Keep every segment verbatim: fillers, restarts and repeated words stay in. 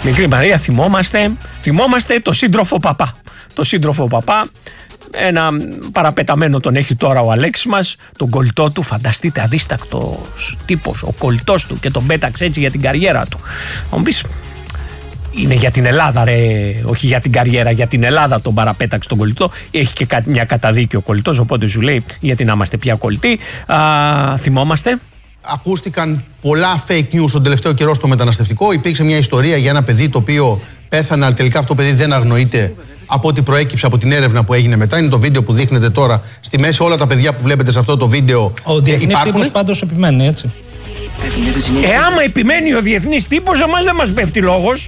Μικρή Μαρία, θυμόμαστε, θυμόμαστε το σύντροφο παπά. Το σύντροφο παπά, ένα παραπεταμένο τον έχει τώρα ο Αλέξης μας, τον κολλητό του, φανταστείτε, αδίστακτος τύπος, ο κολλητός του, και τον πέταξε έτσι για την καριέρα του. Θα μου πεις, είναι για την Ελλάδα ρε, όχι για την καριέρα, για την Ελλάδα τον παραπέταξε τον κολλητό. Έχει και μια καταδίκη ο κολλητός, οπότε σου λέει γιατί να είμαστε πια κολλητοί. Α, θυμόμαστε. Ακούστηκαν πολλά fake news τον τελευταίο καιρό στο μεταναστευτικό. Υπήρξε μια ιστορία για ένα παιδί το οποίο πέθανε, αλλά τελικά αυτό το παιδί δεν αγνοείται από ό,τι προέκυψε από την έρευνα που έγινε μετά. Είναι το βίντεο που δείχνετε τώρα στη μέση. Όλα τα παιδιά που βλέπετε σε αυτό το βίντεο. Ο διεθνής τύπος πάντως επιμένει, έτσι. Ε, άμα επιμένει ο διεθνής τύπος, εμάς δεν μας πέφτει λόγος.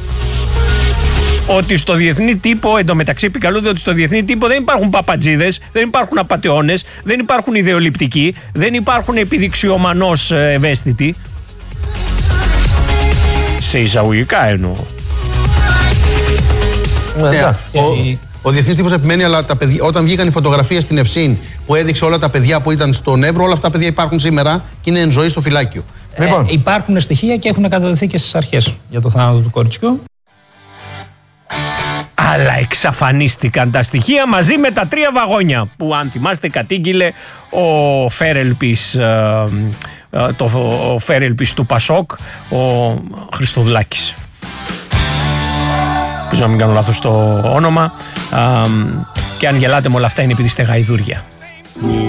Ότι στο διεθνή τύπο, εντωμεταξύ επικαλούνται ότι στο διεθνή τύπο δεν υπάρχουν παπατζίδες, δεν υπάρχουν απατεώνες, δεν υπάρχουν ιδεολειπτικοί, δεν υπάρχουν επιδειξιομανώς ευαίσθητοι. Σε εισαγωγικά εννοώ. Ναι, ο, ο διεθνής τύπος επιμένει, αλλά τα παιδιά, όταν βγήκαν οι φωτογραφίες στην Ευσύν που έδειξε όλα τα παιδιά που ήταν στον Εύρο, όλα αυτά τα παιδιά υπάρχουν σήμερα και είναι εν ζωή στο φυλάκιο. Ε, λοιπόν. Υπάρχουν στοιχεία και έχουν καταδεθεί και στις αρχές για το θάνατο του κοριτσιού. Αλλά εξαφανίστηκαν τα στοιχεία μαζί με τα τρία βαγόνια που, αν θυμάστε, κατήγγειλε ο Φέρελπης, ε, ε, το, ο Φέρελπης του Πασόκ, ο Χριστοδουλάκης. Ελπίζω να μην κάνω λάθος το όνομα. Ε, και αν γελάτε με όλα αυτά είναι επειδή είστε γαϊδούρια.